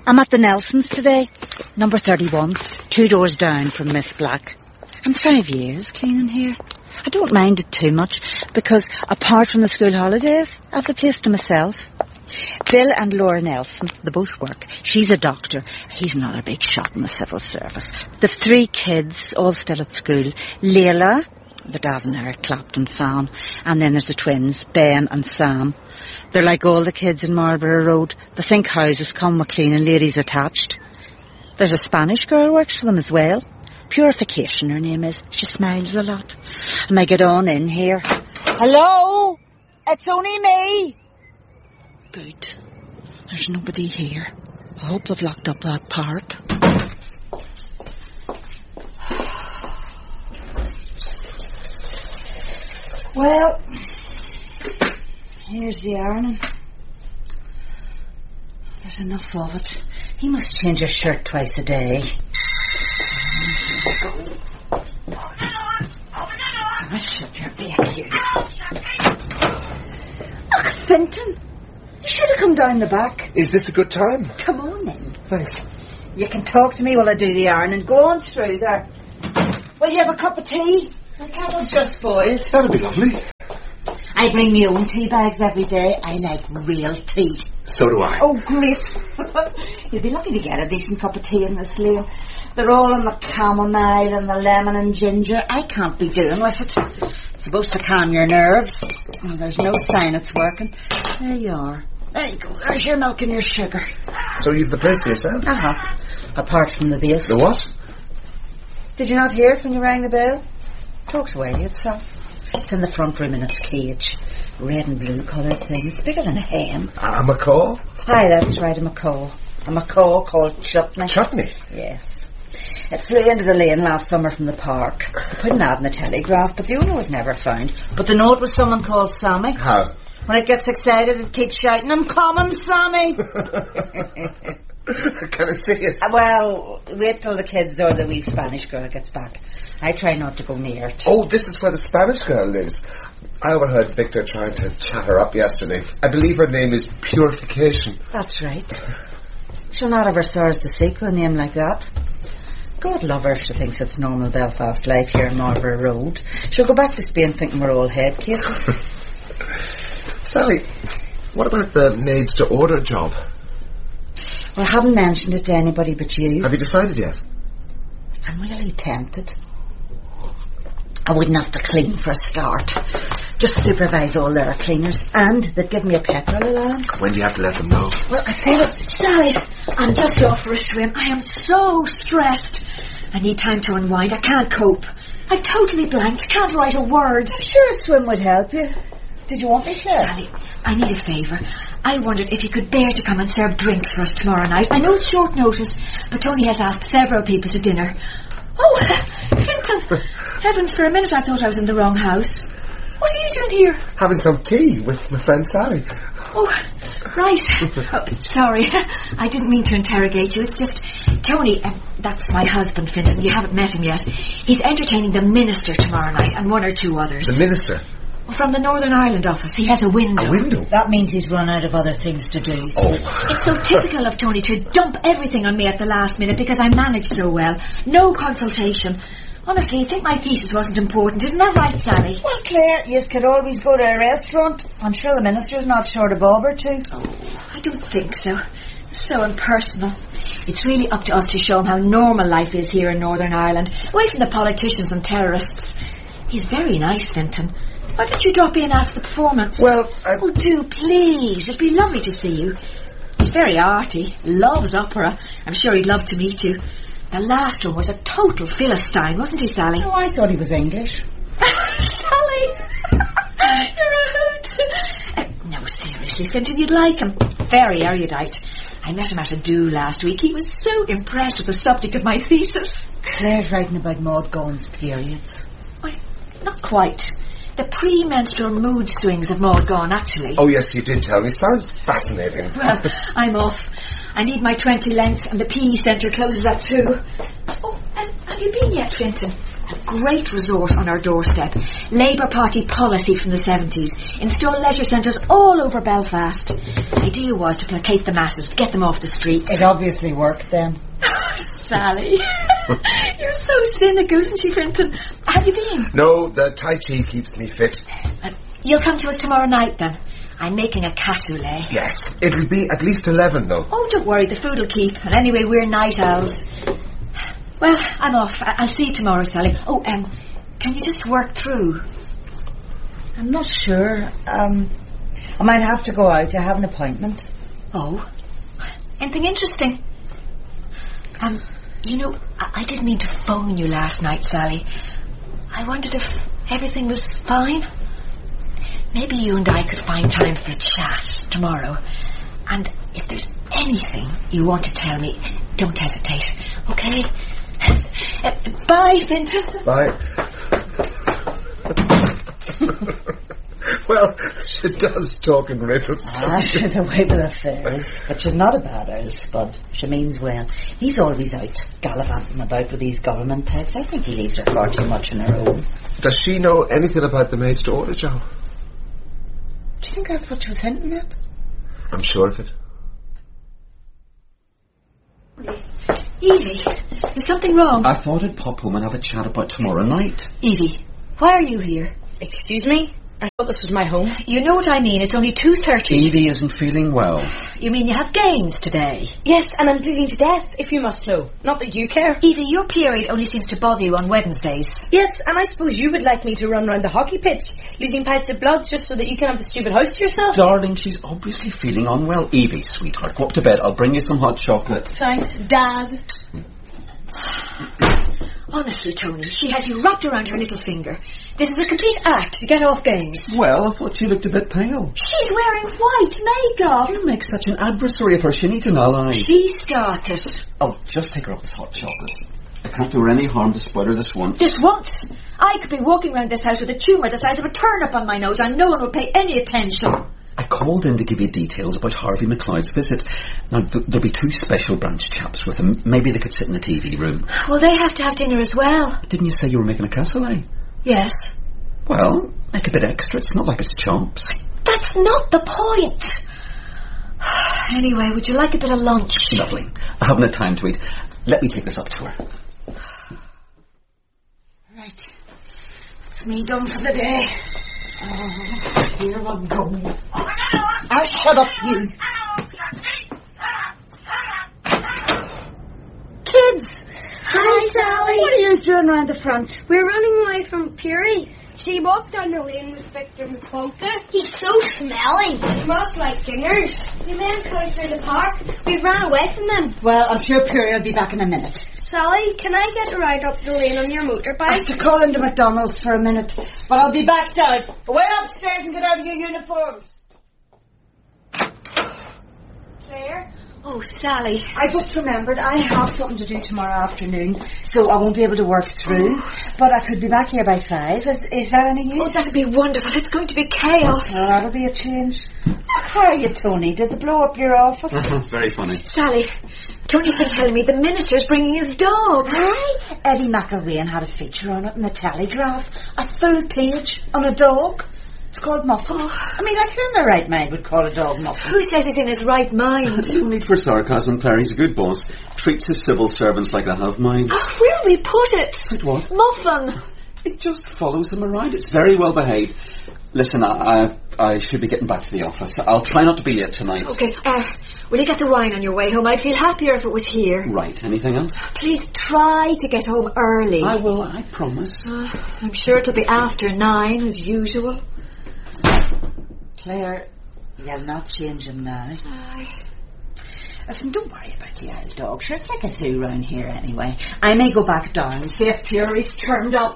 I'm at the Nelsons today. Number 31, 2 doors down from Miss Black. I'm 5 years cleaning here. I don't mind it too much because apart from the school holidays, I've the place to myself. Bill and Laura Nelson, they both work. She's a doctor. He's another big shot in the civil service. They've 3 kids, all still at school. Layla, the dad and Eric Clapton fan. And then there's the twins, Ben and Sam. They're like all the kids in Marlborough Road. They think houses come with cleaning ladies attached. There's a Spanish girl who works for them as well. Purification, her name is. She smiles a lot. And I get on in here. Hello? It's only me. Good. There's nobody here. I hope they've locked up that part. Well, here's the ironing. There's enough of it. He must change his shirt twice a day. I should your back here. Look, Finton. You should have come down the back. Is this a good time? Come on then. Thanks. You can talk to me while I do the ironing. Go on through there. Will you have a cup of tea? The kettle's just boiled. That'll be lovely. I bring my own tea bags every day. I like real tea. So do I. Oh, great. You'll be lucky to get a decent cup of tea in this lane. They're all on the chamomile and the lemon and ginger. I can't be doing with it. It's supposed to calm your nerves. Well, there's no sign it's working. There you are. There you go. There's your milk and your sugar. So you've the place to yourself? Uh-huh. Apart from the base. The what? Did you not hear it when you rang the bell? Talks away itself. It's in the front room in its cage. Red and blue coloured thing. It's bigger than a hen. A macaw? Aye, that's right, a macaw. A macaw called Chutney. Chutney? Yes. It flew into the lane last summer from the park. I put an ad in the Telegraph, but the owner was never found. But the note was someone called Sammy. How? When it gets excited, it keeps shouting, I'm coming, Sammy! Can I see it? Well, wait till the kids or the wee Spanish girl gets back. I try not to go near it. Oh, this is where the Spanish girl lives. I overheard Victor trying to chat her up yesterday. I believe her name is Purification. That's right. She'll not have her sores to seek with a name like that. God love her if she thinks it's normal Belfast life here in Marlborough Road. She'll go back to Spain thinking we're all head cases. Sally, what about the maids to order job? Well, I haven't mentioned it to anybody but you. Have you decided yet? I'm really tempted. I wouldn't have to clean for a start. Just supervise all their cleaners, and they'd give me a petrol allowance. When do you have to let them know? Well, I said, Sally, I'm just off for a swim. I am so stressed. I need time to unwind. I can't cope. I've totally blanked. I can't write a word. I'm sure a swim would help you. Did you want me to? Sally, I need a favour. I wondered if you could bear to come and serve drinks for us tomorrow night. I know it's short notice, but Tony has asked several people to dinner. Oh, Finton! Heavens, for a minute I thought I was in the wrong house. What are you doing here? Having some tea with my friend Sally. Oh, right. Oh, sorry. I didn't mean to interrogate you. It's just, Tony, that's my husband, Finton. You haven't met him yet. He's entertaining the minister tomorrow night and 1 or 2 others. The minister? From the Northern Ireland office. He has a window. A window? That means he's run out of other things to do. Oh. It's so typical of Tony to dump everything on me at the last minute because I managed so well. No consultation. Honestly, you'd think my thesis wasn't important. Isn't that right, Sally? Well, Claire, you could always go to a restaurant. I'm sure the minister's not short a bob or 2. Oh, I don't think so. It's so impersonal. It's really up to us to show him how normal life is here in Northern Ireland, away from the politicians and terrorists. He's very nice, Finton. Why don't you drop in after the performance? Well, Oh, do, please. It'd be lovely to see you. He's very arty, loves opera. I'm sure he'd love to meet you. The last one was a total Philistine, wasn't he, Sally? Oh, I thought he was English. Sally! You're a hoot. No, seriously, Finton, you'd like him. Very erudite. I met him at a do last week. He was so impressed with the subject of my thesis. Claire's writing about Maud Gonne's periods. Well, not quite. The pre-menstrual mood swings of Maud Gonne, actually. Oh, yes, you did tell me. Sounds fascinating. Well, I'm off. I need my 20 lengths and the PE centre closes at 2. Oh, have you been yet, Finton? A great resource on our doorstep. Labour Party policy from the 70s. Install leisure centres all over Belfast. The idea was to placate the masses, get them off the streets. It obviously worked then. Sally. You're so cynical, isn't she, Fintan? Have you been? No, the Tai Chi keeps me fit. You'll come to us tomorrow night, then. I'm making a cassoulet. Yes, it'll be at least 11, though. Oh, don't worry, the food will keep. And anyway, we're night owls. Well, I'm off. I'll see you tomorrow, Sally. Oh, can you just work through? I'm not sure. I might have to go out. I have an appointment. Oh? Anything interesting? You know, I didn't mean to phone you last night, Sally. I wondered if everything was fine. Maybe you and I could find time for a chat tomorrow. And if there's anything you want to tell me, don't hesitate, okay? Bye, Fintan. Bye. Well, she does talk in riddles. She's away with affairs. But she's not a bad old spud. She means well. He's always out gallivanting about with these government types. I think he leaves her far too much on her own. Does she know anything about the maid's to order, Joe? Do you think that's what she was hinting at? I'm sure of it. Evie, is something wrong? I thought I'd pop home and have a chat about tomorrow night. Evie, why are you here? Excuse me? I thought this was my home. You know what I mean. It's only 2:30. Evie isn't feeling well. You mean you have games today? Yes, and I'm bleeding to death, if you must know. Not that you care. Evie, your period only seems to bother you on Wednesdays. Yes, and I suppose you would like me to run round the hockey pitch, losing pints of blood just so that you can have the stupid house to yourself? Darling, she's obviously feeling unwell. Evie, sweetheart, go up to bed. I'll bring you some hot chocolate. Thanks, Dad. Honestly, Tony, she has you wrapped around her little finger. This is a complete act to get off games. Well, I thought she looked a bit pale. She's wearing white makeup. You make such an adversary of her. She needs an ally. She started. Oh, just take her up this hot chocolate. I can't do her any harm to spoil her this once. Just once. I could be walking around this house with a tumour the size of a turnip on my nose and no one would pay any attention. I called in to give you details about Harvey McLeod's visit. Now, there'll be 2 special branch chaps with him. Maybe they could sit in the TV room. Well, they have to have dinner as well. Didn't you say you were making a cassoulet? Yes. Well, make a bit extra. It's not like it's chops. That's not the point. Anyway, would you like a bit of lunch? Lovely. I haven't had time to eat. Let me take this up to her. Right. That's me done for the day. Oh, here I go. Ah, shut up, you. Kids! Hi, Sally. What are you doing round the front? We're running away from Puri. She walked down the lane with Victor McCulka. He's so smelly. Smells like dinners. We went out through the park. We ran away from them. Well, I'm sure Puri will be back in a minute. Sally, can I get a ride up the lane on your motorbike? I have to call into McDonald's for a minute, but I'll be back down. Away upstairs and get out of your uniforms. Claire? Oh, Sally. I just remembered I have something to do tomorrow afternoon, so I won't be able to work through. But I could be back here by 5. Is that any use? Oh, that'd be wonderful. It's going to be chaos. Well, that'll be a change. How are you, Tony? Did they blow up your office? Very funny. Sally, Tony's been telling me the minister's bringing his dog. Aye. Eddie McIlwain had a feature on it in the Telegraph. A full page on a dog. It's called Muffin. I mean, like, who in their right mind would call a dog Muffin? Who says he's in his right mind? No need for sarcasm, Claire. He's a good boss. Treats his civil servants like I have mine. Oh, where do we put it? Put what? Muffin. It just follows him around. It's very well behaved. Listen, I should be getting back to the office. I'll try not to be late tonight. Okay, will you get the wine on your way home? I'd feel happier if it was here. Right, anything else? Please try to get home early. I will, I promise. I'm sure it'll be after 9 as usual. Claire, you'll not change him now. Aye. Listen, don't worry about the old dog. Sure, it's like a zoo round here anyway. I may go back down, see if Puri's turned up.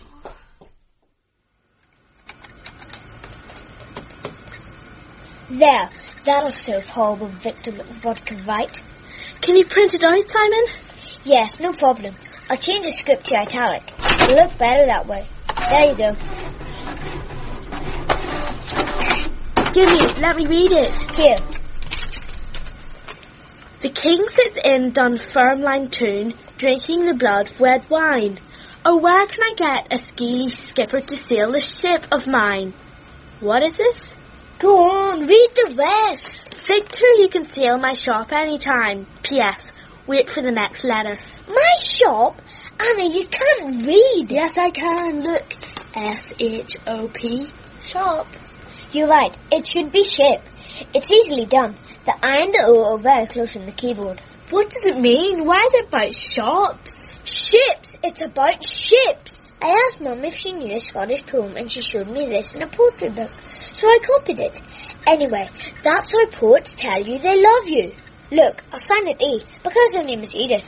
There, that'll serve horrible Victor Vodka right. Can you print it out, Simon? Yes, no problem. I'll change the script to italic. It'll look better that way. There you go. Jimmy, let me read it. Here. The king sits in Dunfermline Town, drinking the blood of red wine. Oh, where can I get a skeely skipper to sail the ship of mine? What is this? Go on, read the rest. Victor, you can sail my shop any time. P.S. Wait for the next letter. My shop? Anna, you can't read. Yes, I can. Look. S-H-O-P. Shop. You're right. It should be ship. It's easily done. The I and the O are very close on the keyboard. What does it mean? Why is it about shops? Ships! It's about ships! I asked Mum if she knew a Scottish poem and she showed me this in a poetry book. So I copied it. Anyway, that's how poets tell you they love you. Look, I'll sign it E because her name is Edith.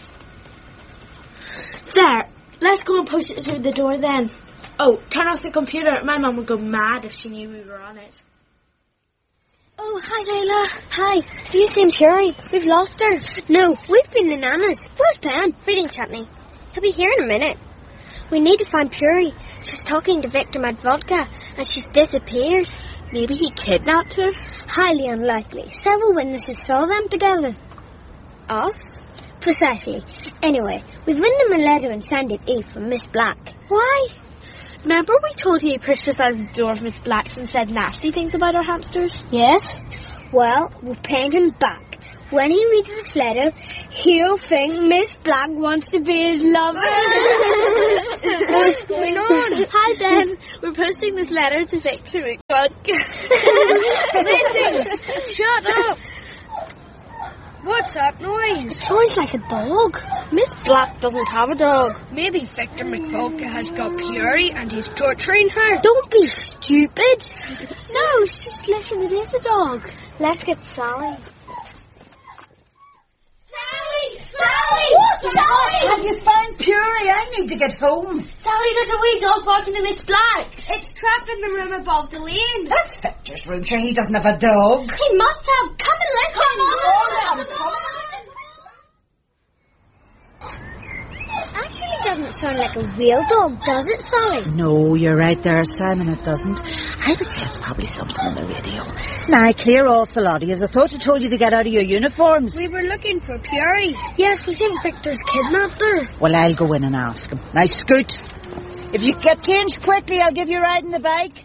There. Let's go and post it through the door then. Oh, turn off the computer. My mum would go mad if she knew we were on it. Oh, hi, Layla. Hi. Have you seen Puri? We've lost her. No, we've been to Nana's. Where's Ben? Feeding Chutney. He'll be here in a minute. We need to find Puri. She's talking to Victor Medvodka, and she's disappeared. Maybe he kidnapped her? Highly unlikely. Several witnesses saw them together. Us? Precisely. Anyway, we've written him a letter and signed it E from Miss Black. Why? Remember we told you he pushed us out of the door of Miss Black's and said nasty things about our hamsters? Yes. Well, we're paying him back. When he reads this letter, he'll think Miss Black wants to be his lover. What's going on? Hi, Ben. We're posting this letter to Victor Medvodka. Listen! Shut up! What's that noise? It sounds like a dog. Miss Black doesn't have a dog. Maybe Victor Medvodka has got Puri and he's torturing her. Don't be stupid. No, just listen, it is a dog. Let's get Sally. Sally! Sally! Have you found Puri? I need to get home. Sally, there's a wee dog barking to Miss Black. It's trapped in the room above the lane. That's Victor's room, sure he doesn't have a dog. He must have. Come and listen. Actually doesn't sound like a real dog, does it, Sally? No, you're right there, Simon, it doesn't. I would say it's probably something on the radio. Now, clear off the lot of yous. I thought I told you to get out of your uniforms. We were looking for Puri. Yes, we think Victor's kidnapped her. Well, I'll go in and ask him. Now, scoot. If you get changed quickly, I'll give you a ride in the bike.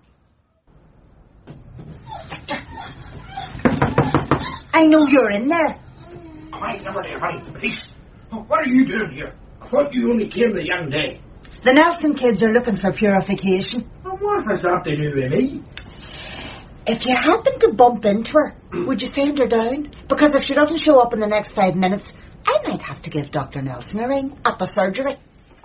Victor. I know you're in there. Quiet over there, buddy. Police. What are you doing here? I thought you only came the young day. The Nelson kids are looking for purification. Well, what has that to do with me? If you happen to bump into her, would you send her down? Because if she doesn't show up in the next 5 minutes, I might have to give Dr. Nelson a ring at the surgery.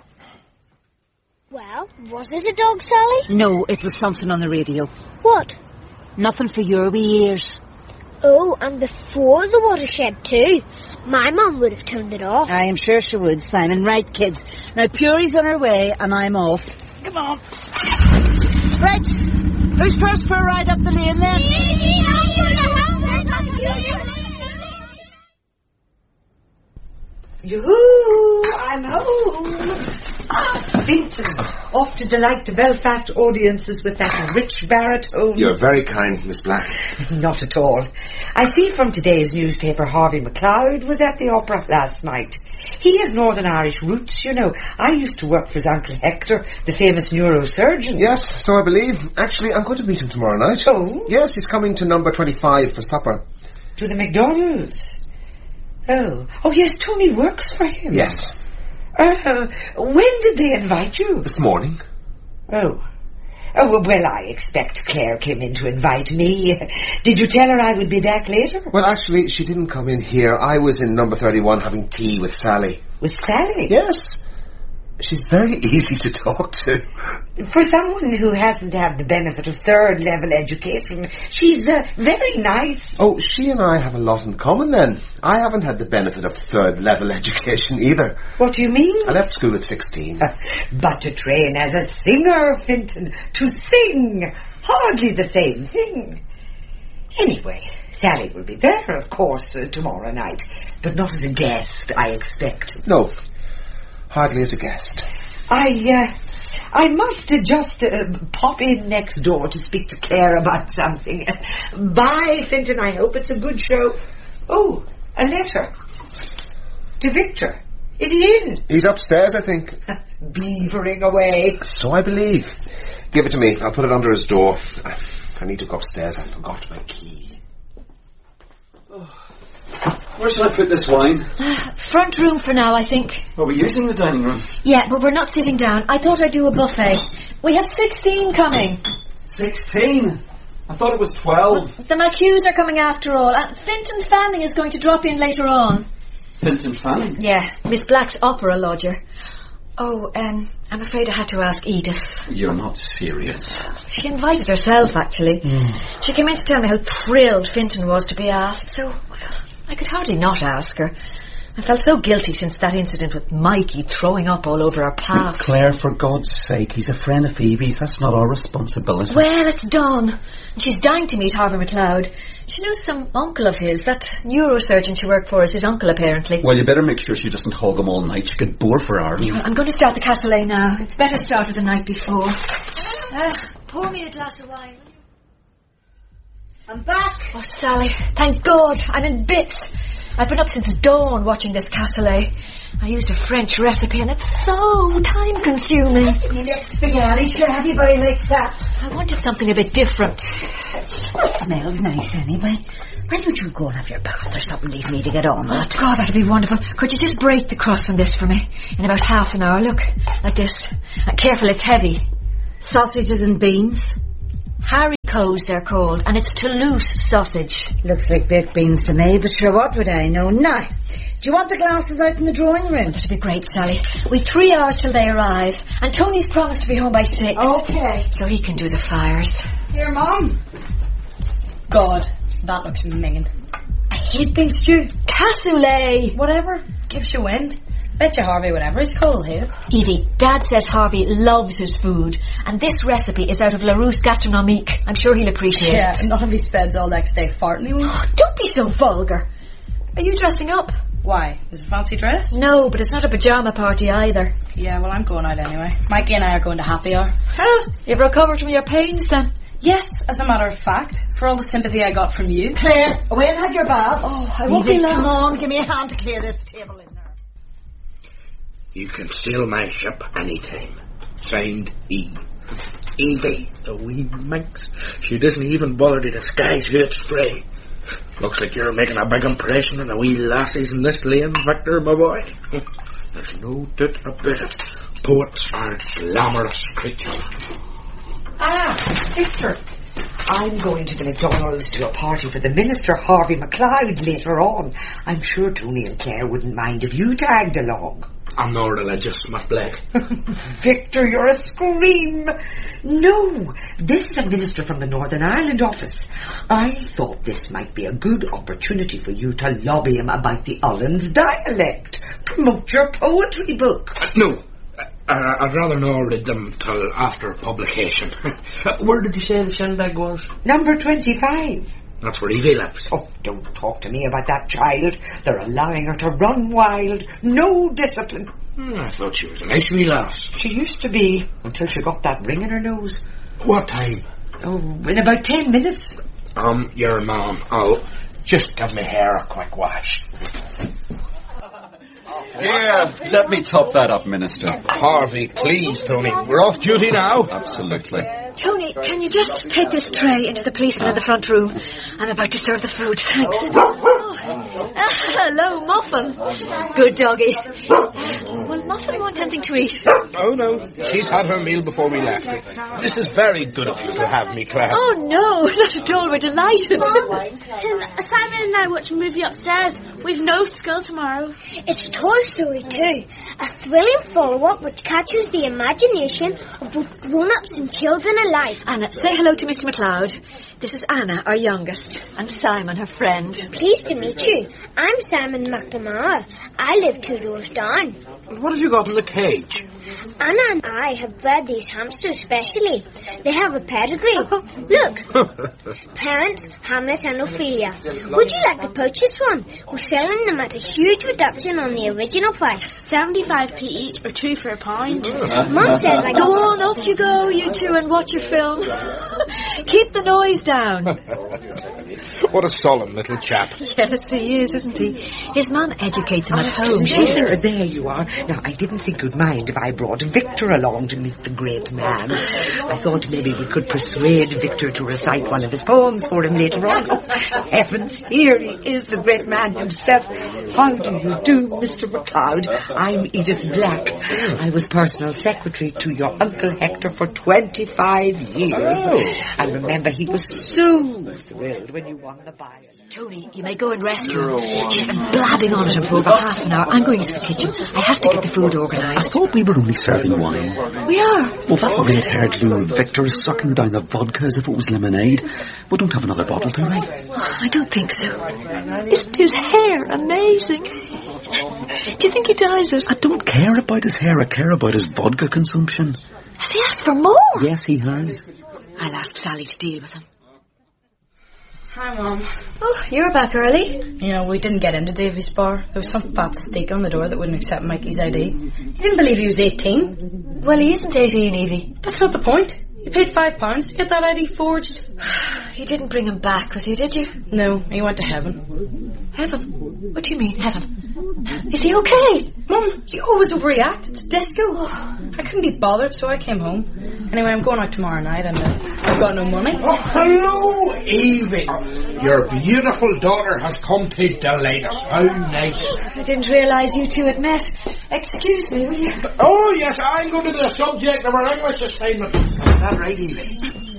Well, was it a dog, Sally? No, it was something on the radio. What? Nothing for your wee ears. Oh, and before the watershed too. My mum would have turned it off. I am sure she would, Simon. Right, kids. Now, Puri's on her way, and I'm off. Come on. Right. Who's first for a ride up the lane, then? Yoo-hoo! I'm home. Vincent, off to delight the Belfast audiences with that rich baritone. You're very kind, Miss Black. Not at all. I see from today's newspaper Harvey McLeod was at the opera last night. He has Northern Irish roots, you know. I used to work for his Uncle Hector, the famous neurosurgeon. Yes, so I believe. Actually, I'm going to meet him tomorrow night. Oh? Yes, he's coming to number 25 for supper. To the McDonald's? Oh. Oh, yes, Tony works for him. Yes. When did they invite you? This morning. Oh. Oh, well, I expect Claire came in to invite me. Did you tell her I would be back later? Well, actually, she didn't come in here. I was in number 31 having tea with Sally. With Sally? Yes. She's very easy to talk to. For someone who hasn't had the benefit of third-level education, she's very nice. Oh, she and I have a lot in common, then. I haven't had the benefit of third-level education either. What do you mean? I left school at 16. But to train as a singer, Finton. To sing. Hardly the same thing. Anyway, Sally will be there, of course, tomorrow night. But not as a guest, I expect. No. Hardly as a guest. I must just pop in next door to speak to Claire about something. Bye, Finton. I hope it's a good show. Oh, a letter. To Victor. Is he in? He's upstairs, I think. Beavering away. So I believe. Give it to me. I'll put it under his door. I need to go upstairs. I forgot my key. Where shall I put this wine? Front room for now, I think. Are we using the dining room? Yeah, but we're not sitting down. I thought I'd do a buffet. We have 16 coming. 16? I thought it was 12. The McHughes are coming after all. And Finton Fanning is going to drop in later on. Finton Fanning? Yeah, Miss Black's opera lodger. Oh, I'm afraid I had to ask Edith. You're not serious. She invited herself, actually. She came in to tell me how thrilled Finton was to be asked, so, well, I could hardly not ask her. I felt so guilty since that incident with Mikey throwing up all over our path. Claire, for God's sake, he's a friend of Phoebe's. That's not our responsibility. Well, it's Dawn. She's dying to meet Harvey McLeod. She knows some uncle of his. That neurosurgeon she worked for is his uncle, apparently. Well, you better make sure she doesn't hog him all night. She could bore for hours. I'm going to start the cassoulet now. It's better started the night before. Pour me a glass of wine, will you? I'm back. Oh, Sally, thank God. I'm in bits. I've been up since dawn watching this cassoulet. I used a French recipe and it's so time-consuming. You make spaghetti, sure everybody likes that. I wanted something a bit different. Well, it smells nice anyway. Why don't you go and have your bath or something, leave me to get on with it? God, that'd be wonderful. Could you just break the crust on this for me? In about half an hour, look, like this. Careful, it's heavy. Sausages and beans? Haricots, they're called, and it's Toulouse sausage. Looks like baked beans to me, but sure, what would I know? Now, do you want the glasses out in the drawing room? That'd be great, Sally. We've 3 hours till they arrive, and Tony's promised to be home by 6. Okay. So he can do the fires. Here, Mom. God, that looks minging. I hate things, Stu. Cassoulet! Whatever. Gives you wind. Betcha Harvey whatever is cold here. Evie, Dad says Harvey loves his food, and this recipe is out of Larousse Gastronomique. I'm sure he'll appreciate it. Yeah, none of he spends all next day farting. Don't be so vulgar. Are you dressing up? Why? Is it a fancy dress? No, but it's not a pyjama party either. Yeah, well, I'm going out anyway. Mikey and I are going to happy hour. You've recovered from your pains then? Yes, as a matter of fact, for all the sympathy I got from you. Claire, away and have your bath. Oh, I won't be long. Come on, give me a hand to clear this table in there. You can sail my ship anytime. Signed, Eve. Evie, the wee minx. She doesn't even bother to disguise who it's frae. Looks like you're making a big impression on the wee lassies in this lane, Victor, my boy. There's no doubt about it. Poets are glamorous creatures. Victor. I'm going to the McDonald's to a party for the Minister, Harvey McLeod, later on. I'm sure Tony and Claire wouldn't mind if you tagged along. I'm not religious, Miss Blake. Victor, you're a scream. No, this is a minister from the Northern Ireland office. I thought this might be a good opportunity for you to lobby him about the Ullins dialect. Promote your poetry book. No, I'd rather not read them till after publication. Where did you say the shindig was? Number 25. That's where Evie lives. Oh, don't talk to me about that child. They're allowing her to run wild. No discipline. I thought she was a nice wee lass. She used to be, until she got that ring in her nose. What time? Oh, in about 10 minutes. Your mom. I'll just give me hair a quick wash. Here, let me top that up, Minister. Harvey, please, Tony. We're off duty now. Absolutely. Tony, can you just take this tray into the policeman in the front room? I'm about to serve the food, thanks. Hello, Muffin. Good doggy. Will Muffin want anything to eat? Oh, no. She's had her meal before we left. This is very good of you to have me, Claire. Oh, no, not at all. We're delighted. Simon and I watch a movie upstairs. We've no school tomorrow. It's Toy Story 2, a thrilling follow-up which catches the imagination of both grown-ups and children alike. Anna, say hello to Mr. McLeod. This is Anna, our youngest, and Simon, her friend. Pleased to meet you. I'm Simon McNamara. I live 2 doors down. What have you got in the cage? Anna and I have bred these hamsters specially. They have a pedigree. Look. Parents, Hamlet and Ophelia. Would you like to purchase one? We're selling them at a huge reduction on the original price. 75p each or 2 for £1. Mum says I Go on, off you go, you two, and watch your film. Keep the noise down. What a solemn little chap. Yes, he is, isn't he? His mum educates him at home. There you are. Now, I didn't think you'd mind if I brought Victor along to meet the great man. I thought maybe we could persuade Victor to recite one of his poems for him later on. Oh, heavens, here he is, the great man himself. How do you do, Mr. MacLeod? I'm Edith Black. I was personal secretary to your Uncle Hector for 25 years. Oh. I remember he was so thrilled when you won the Bayern. Tony, you may go and rescue her. She's been blabbing on at him for over half an hour. I'm going into the kitchen. I have to get the food I organised. thought we were only serving wine. We are. Well, that red-haired Lou Victor is sucking down the vodka as if it was lemonade. We don't have another bottle, do we? I don't think so. Isn't his hair amazing? Do you think he dyes it? I don't care about his hair. I care about his vodka consumption. Has he asked for more? Yes, he has. I'll ask Sally to deal with him. Hi, Mum. Oh, you're back early. You know, we didn't get into Davy's bar. There was some fat steak on the door that wouldn't accept Mikey's ID. He didn't believe he was 18. Well, he isn't 18, Evie. That's not the point. You paid £5 to get that ID forged. You didn't bring him back with you, did you? No, he went to heaven. Heaven? What do you mean, heaven? Is he okay? Mum, you always overreact. It's a disco. I couldn't be bothered, so I came home. Anyway, I'm going out tomorrow night and I've got no money. Oh, hello, Evie. Your beautiful daughter has come to delight us. How nice. I didn't realise you two had met. Excuse me, will you? Oh, yes, I'm going to be the subject of our English assignment. Is that right, Evie?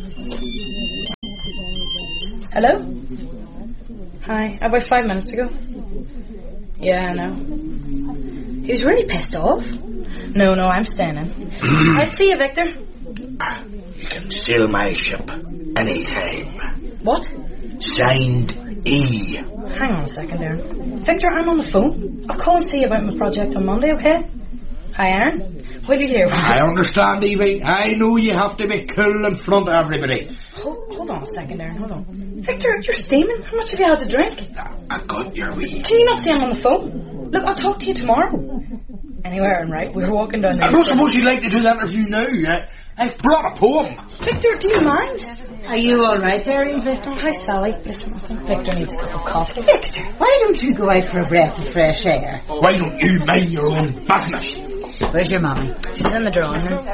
Hello? Hi, about 5 minutes ago. Yeah, I know. He was really pissed off. No, I'm staying in. I'd see you, Victor. You can sail my ship anytime. What? Signed E. Hang on a second there. Victor, I'm on the phone. I'll call and see you about my project on Monday, okay? Hi, Aaron. Will you hear me? I understand, Evie. I know you have to be cool in front of everybody. Hold on a second, Aaron. Hold on. Victor, you're steaming. How much have you had to drink? I got your wee. Can you not say I'm on the phone? Look, I'll talk to you tomorrow. Anyway, Aaron, right? We were walking down there. I don't suppose you'd like to do the interview now. I've brought a poem. Victor, do you mind? Are you all right there, Evie? Oh, hi, Sally. Listen, I think Victor needs a cup of coffee. Victor, why don't you go out for a breath of fresh air? Why don't you mind your own business? Where's your mummy? She's in the drawing room.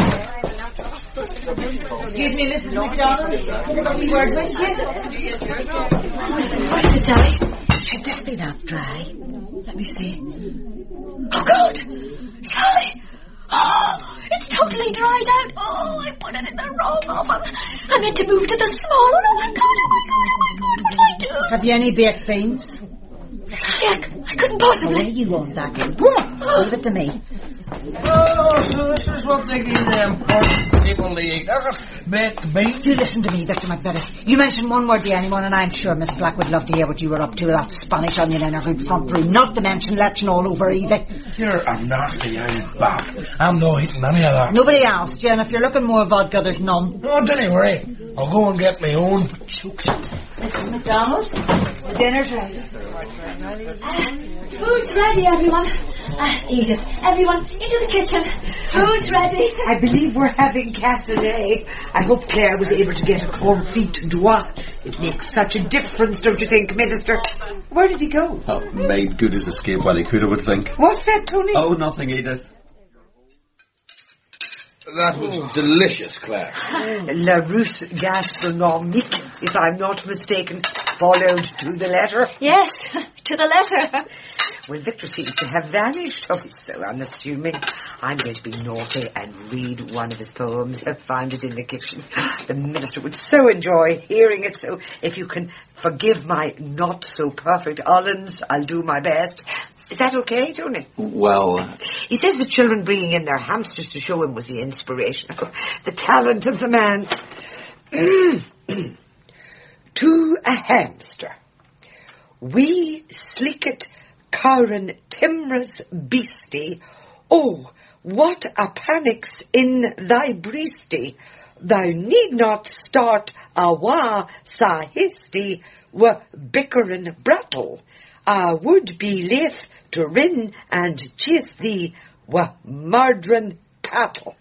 Excuse me, Mrs. MacDonald. A wee word with you. What is it, Sally? Should this be that dry? Let me see. Oh, God! Sally! Oh, it's totally dried out. Oh, I put it in the wrong oven. I meant to move to the small one. Oh, my God. What did I do? Have you any baked beans? Sally, I couldn't possibly. Where do you want that? Go on, leave it to me. Oh, so this is what they give them poor people to eat, is it? Baked beans? You listen to me, Victor McBettis. You mention one word to anyone and I'm sure Miss Black would love to hear what you were up to with that Spanish onion in her good front room. Not to mention lechon all over either. You're a nasty old bag. I'm not eating any of that. Nobody else, Jen. If you're looking more vodka, there's none. Oh, don't you worry. I'll go and get my own. Mrs. MacDonald, dinner's ready. Food's ready, everyone. Edith, everyone, into the kitchen. Food's ready. I believe we're having cassoulet. I hope Claire was able to get a confit d'oie. It makes such a difference, don't you think, Minister? Where did he go? Oh, made good his escape while he could, I would think. What's that, Tony? Oh, nothing, Edith. That was delicious, Claire. La Russe gastronomique, if I'm not mistaken, followed to the letter. Yes, to the letter. Well, Victor seems to have vanished. Oh, he's so unassuming. I'm going to be naughty and read one of his poems. I found it in the kitchen. The minister would so enjoy hearing it, so if you can forgive my not-so-perfect Ullens, I'll do my best. Is that okay, Tony? Well... He says the children bringing in their hamsters to show him was the inspiration. The talent of the man. To a hamster. We slicket Curran Timrah's beastie. Oh, what a panic's in thy breastie. Thou need not start a wa sa histy wa bickering brattle. I would be laith to rin and chase thee wa murdering cattle.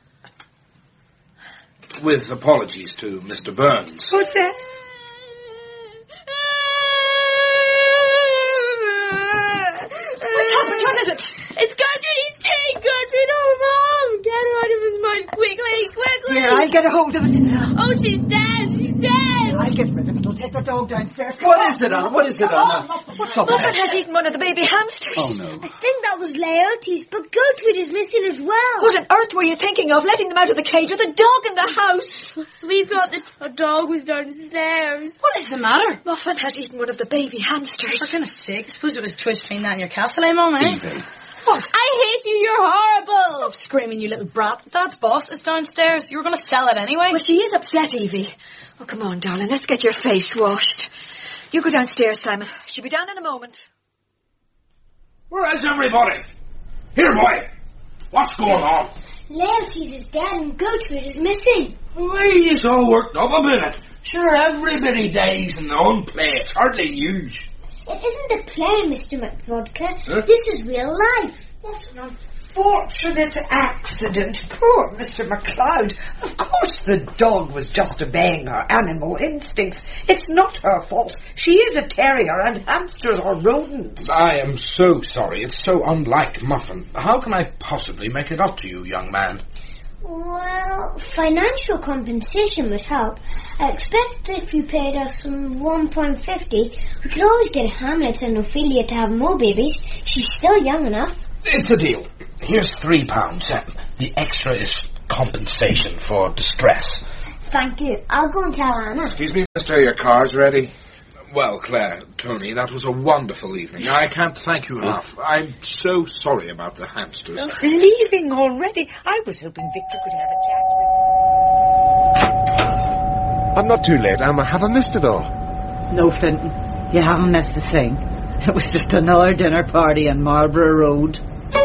With apologies to Mr. Burns. What's that? happened? What is it? It's Gertrude. He's dead, Gertrude. Oh, Mom. Get her out of his mind. Quickly. Here, I'll get a hold of it. Oh, she's dead. She's dead. I'll get rid of it. I'll take the dog downstairs. What is it, Anna? What's up? Muffin has eaten one of the baby hamsters. Oh, no. I think that was Laertes, but Gertrude is missing as well. What on earth were you thinking of, letting them out of the cage with a dog in the house? We thought the dog was downstairs. What is the matter? Muffin has eaten one of the baby hamsters. For goodness sake, I suppose it was a twist between that and your castle, Mum, eh? Evie. What? I hate you. You're horrible. Stop screaming, you little brat. Dad's boss is downstairs. You were going to sell it anyway. Well, she is upset, Evie. Oh, come on, darling. Let's get your face washed. You go downstairs, Simon. She'll be down in a moment. Where is everybody? Here, boy. What's going on? Laertes is dead and Gertrude is missing. Why are you so worked up about it? Sure, everybody dies in their own play. It's hardly news. It isn't a play, Mr. McVodka. Huh? This is real life. What an unfortunate accident. Poor Mr. MacLeod. Of course the dog was just obeying her animal instincts. It's not her fault. She is a terrier and hamsters are rodents. I am so sorry. It's so unlike Muffin. How can I possibly make it up to you, young man? Well, financial compensation would help. I expect if you paid us £1.50, we could always get Hamlet and Ophelia to have more babies. She's still young enough. It's a deal. Here's £3. The extra is compensation for distress. Thank you. I'll go and tell Anna. Excuse me, mister, your car's ready. Well, Claire, Tony, that was a wonderful evening. I can't thank you enough. I'm so sorry about the hamsters. Leaving already? I was hoping Victor could have a chat with... I'm not too late, Emma. Have I missed it all? No, Finton. You haven't missed a thing. It was just another dinner party on Marlborough Road.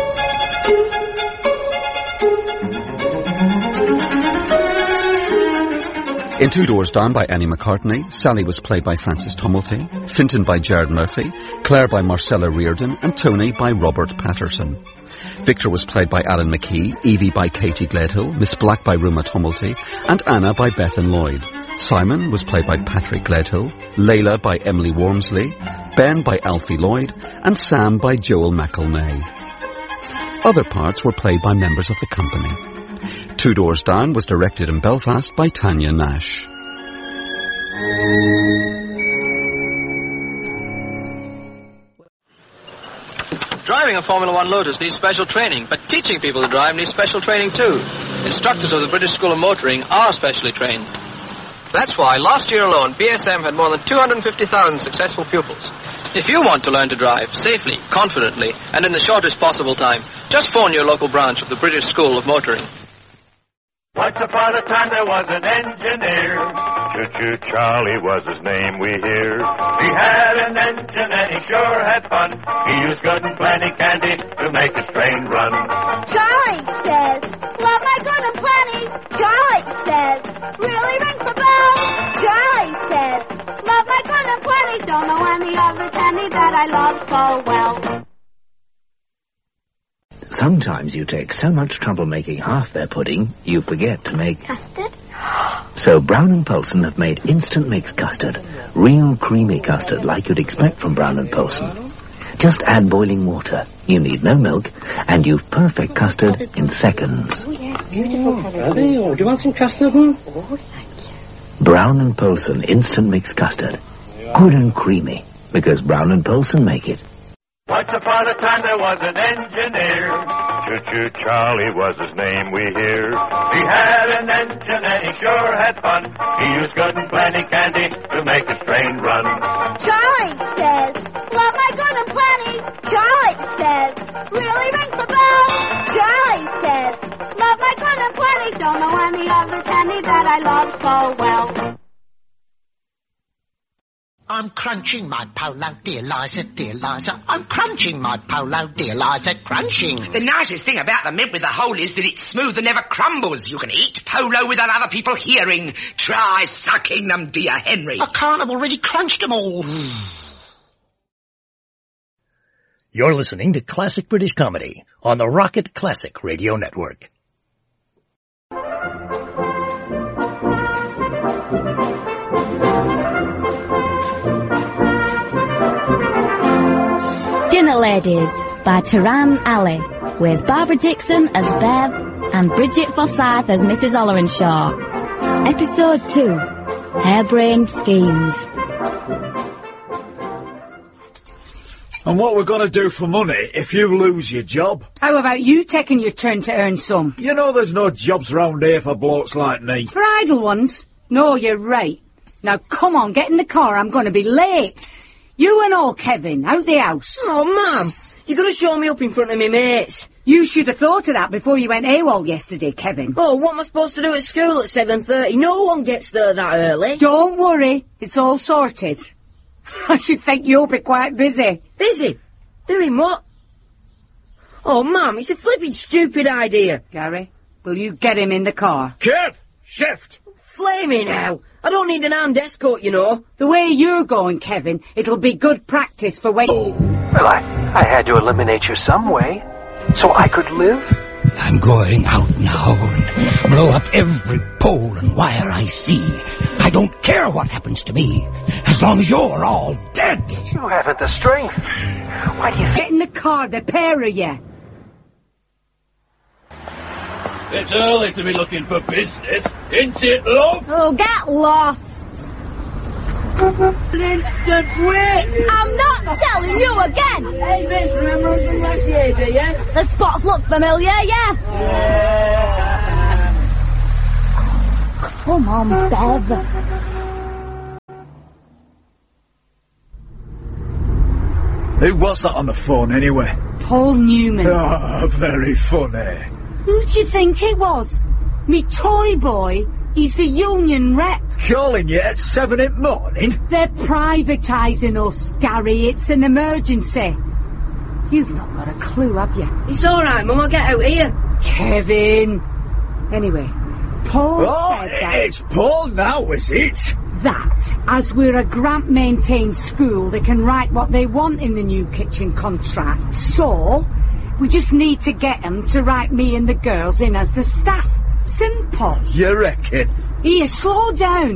In Two Doors Down by Annie McCartney, Sally was played by Frances Tumulty, Finton by Jared Murphy, Claire by Marcella Reardon, and Tony by Robert Patterson. Victor was played by Alan McKee, Evie by Katie Gledhill, Miss Black by Ruma Tumulty, and Anna by Bethan Lloyd. Simon was played by Patrick Gledhill, Layla by Emily Wormsley, Ben by Alfie Lloyd, and Sam by Joel McElnay. Other parts were played by members of the company. Two Doors Down was directed in Belfast by Tanya Nash. Driving a Formula One Lotus needs special training, but teaching people to drive needs special training too. Instructors of the British School of Motoring are specially trained. That's why last year alone, BSM had more than 250,000 successful pupils. If you want to learn to drive safely, confidently, and in the shortest possible time, just phone your local branch of the British School of Motoring. Once upon a time there was an engineer. Choo-choo Charlie was his name, we hear. He had an engine and he sure had fun. He used good and plenty candy to make his train run. Charlie says, love my good and plenty. Charlie says, really rings the bell. Charlie says, love my good and plenty. Don't know any other candy that I love so well. Sometimes you take so much trouble making half their pudding, you forget to make... Custard? So Brown & Poulsen have made instant mix custard. Real creamy custard like you'd expect from Brown & Poulsen. Just add boiling water. You need no milk, and you've perfect custard in seconds. Oh, yeah, beautiful colour. Do you want some custard, Mum? Oh, thank you. Brown & Poulsen instant mix custard. Good and creamy, because Brown & Poulsen make it. Once upon a time there was an engineer. Choo-choo Charlie was his name, we hear. He had an engine and he sure had fun. He used good and plenty candy to make his train run. Charlie says, love my good and plenty. Charlie says, really rings the bell. Charlie says, love my good and plenty. Don't know any other candy that I love so well. I'm crunching my polo, dear Liza, dear Liza. I'm crunching my polo, dear Liza, crunching. The nicest thing about the mint with the hole is that it's smooth and never crumbles. You can eat polo without other people hearing. Try sucking them, dear Henry. I can't, I've already crunched them all. You're listening to Classic British Comedy on the Rocket Classic Radio Network. Dinner Ladies by Taran Ali, with Barbara Dixon as Bev and Bridget Forsyth as Mrs. Ollerenshaw. Episode 2, Harebrained Schemes. And what we're going to do for money if you lose your job? How about you taking your turn to earn some? You know there's no jobs round here for blokes like me. For idle ones? No, you're right. Now, come on, get in the car. I'm going to be late. You and all, Kevin, out the house. Oh, Mum, you're going to show me up in front of me mates. You should have thought of that before you went AWOL yesterday, Kevin. Oh, what am I supposed to do at school at 7:30? No one gets there that early. Don't worry, it's all sorted. I should think you'll be quite busy. Busy? Doing what? Oh, Mum, it's a flipping stupid idea. Gary, will you get him in the car? Kev, shift! Flaming hell! I don't need an armed escort, you know. The way you're going, Kevin, it'll be good practice for when... Well, I had to eliminate you some way, so I could live. I'm going out now and blow up every pole and wire I see. I don't care what happens to me, as long as you're all dead. You haven't the strength. Why do you think... Get in the car, the pair of you. It's early to be looking for business, isn't it, love? Oh, get lost. Instant wait! I'm not telling you again! Hey, Vince, remember us from last year, do you? The spots look familiar, yeah? Come on, Bev. Who was that on the phone, anyway? Paul Newman. Ah, very funny. Who do you think it was? Me toy boy? He's the union rep. Calling you at 7 in the morning? They're privatising us, Gary. It's an emergency. You've not got a clue, have you? It's all right, Mum. I'll get out here. Kevin. Anyway, Paul says that... it's Paul now, is it? That, as we're a grant-maintained school, they can write what they want in the new kitchen contract. So, we just need to get them to write me and the girls in as the staff. Simple. You reckon? Here, slow down.